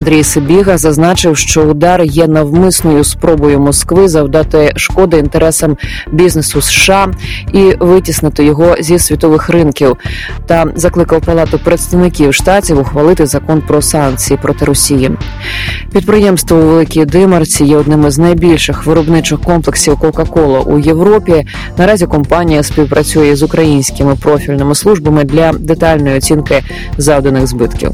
Андрій Сибіга зазначив, що удар є навмисною спробою Москви завдати шкоди інтересам бізнесу США і витіснити його зі світових ринків, та закликав Палату представників штатів ухвалити закон про санкції проти Росії. Підприємство у Великій Димарці є одним із найбільших виробничих комплексів Кока-Кола у Європі. Наразі компанія співпрацює з українськими профільними службами для детальної оцінки завданих збитків.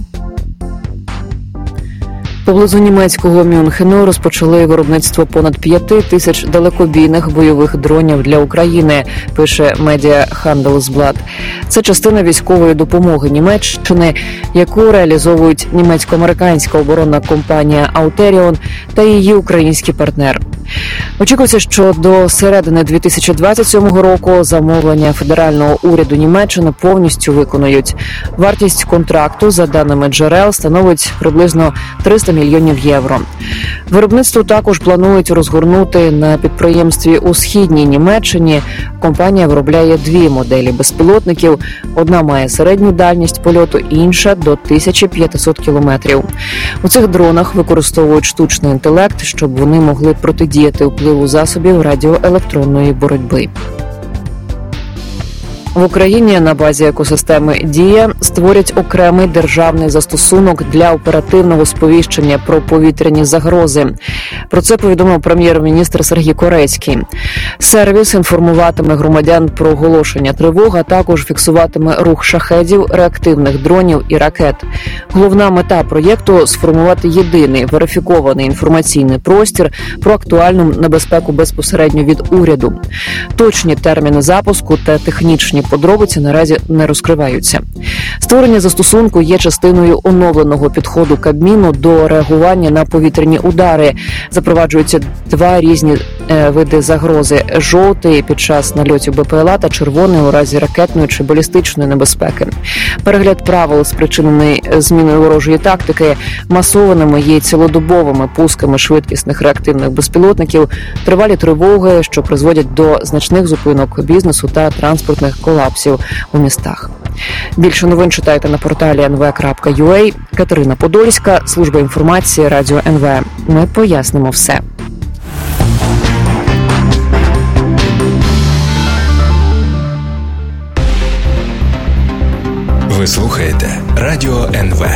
Поблизу німецького Мюнхену розпочали виробництво понад 5 тисяч далекобійних бойових дронів для України, пише медіа Handelsblatt. Це частина військової допомоги Німеччини, яку реалізовують німецько-американська оборонна компанія Auterion та її український партнер. Очікується, що до середини 2027 року замовлення федерального уряду Німеччини повністю виконують. Вартість контракту, за даними джерел, становить приблизно 300 мільйонів євро. Виробництво також планують розгорнути на підприємстві у східній Німеччині. Компанія виробляє 2 моделі безпілотників. Одна має середню дальність польоту, інша – до 1500 кілометрів. У цих дронах використовують штучний інтелект, щоб вони могли протидіяти впливу засобів радіоелектронної боротьби. В Україні на базі екосистеми «Дія» створять окремий державний застосунок для оперативного сповіщення про повітряні загрози. Про це повідомив прем'єр-міністр Сергій Корецький. Сервіс інформуватиме громадян про оголошення тривог, а також фіксуватиме рух шахедів, реактивних дронів і ракет. Головна мета проєкту – сформувати єдиний верифікований інформаційний простір про актуальну небезпеку безпосередньо від уряду. Точні терміни запуску та технічні подробиці наразі не розкриваються. Створення застосунку є частиною оновленого підходу Кабміну до реагування на повітряні удари. Запроваджуються 2 різні види загрози – жовтий під час нальотів БПЛА та червоний у разі ракетної чи балістичної небезпеки. Перегляд правил, спричинений зміною ворожої тактики, масованими і цілодобовими пусками швидкісних реактивних безпілотників, тривалі тривоги, що призводять до значних зупинок бізнесу та транспортних колапсів у містах. Більше новин читайте на порталі nv.ua. Катерина Подольська, служба інформації, Радіо НВ. Ми пояснимо все. Ви слухаєте Радіо НВ.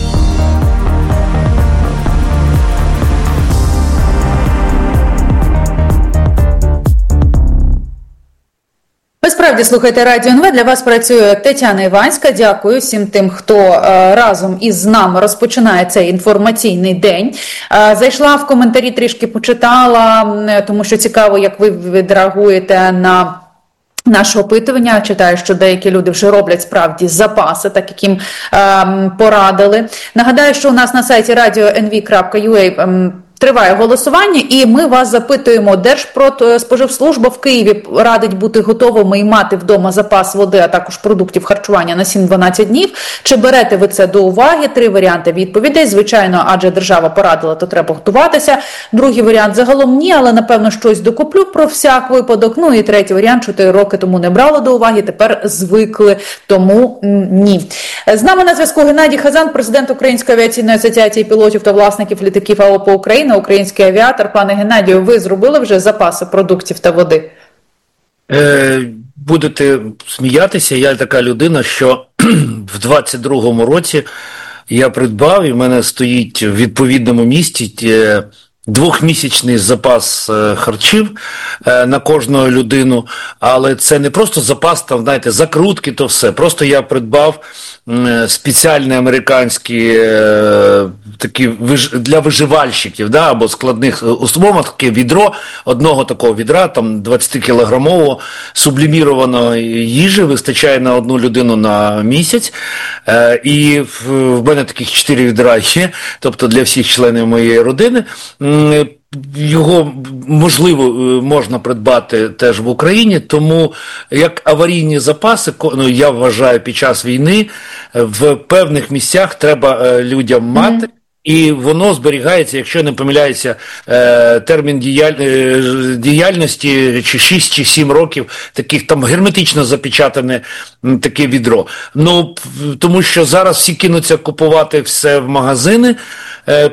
Ви справді слухаєте Радіо НВ. Для вас працює Тетяна Іванська. Дякую всім тим, хто разом із нами розпочинає цей інформаційний день. Зайшла в коментарі, трішки почитала, тому що цікаво, як ви відреагуєте на наше опитування. Читаю, що деякі люди вже роблять справді запаси, так як їм порадили. Нагадаю, що у нас на сайті radio.nv.ua триває голосування, і ми вас запитуємо. Держпродспоживслужба в Києві радить бути готовими і мати вдома запас води, а також продуктів харчування на 7-12 днів. Чи берете ви це до уваги? 3 варіанти відповідей. Звичайно, адже держава порадила, то треба готуватися. Другий варіант – загалом ні, але напевно щось докуплю про всяк випадок. Ну і третій варіант – 4 роки тому не брало до уваги, тепер звикли, тому ні. З нами на зв'язку Геннадій Хазан, президент Української авіаційної асоціації пілотів та власників літаків АОП «Україна», український авіатор. Пане Геннадію, ви зробили вже запаси продуктів та води? Будете сміятися, я така людина, що в 22-му році я придбав, і в мене стоїть в відповідному місці 2-місячний запас харчів на кожну людину, але це не просто запас, там, знаєте, закрутки, то все. Просто я придбав спеціальні американські такі для виживальщиків, да, або складних умов, таке відро, одного такого відра, там 20-кілограмового сублімірованої їжі вистачає на одну людину на місяць, і в мене таких 4 відра є, тобто для всіх членів моєї родини. Його, можливо, можна придбати теж в Україні, тому як аварійні запаси, ну, я вважаю, під час війни в певних місцях треба людям мати, і воно зберігається, якщо не помиляється, термін діяльності чи 6 чи 7 років, таких там герметично запечатане таке відро. Ну, тому що зараз всі кинуться купувати все в магазини,